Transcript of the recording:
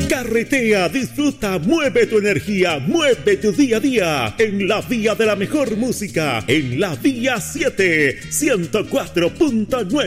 Carretea, disfruta, mueve tu energía, mueve tu día a día en la vía de la mejor música, en la vía 7, 104.9.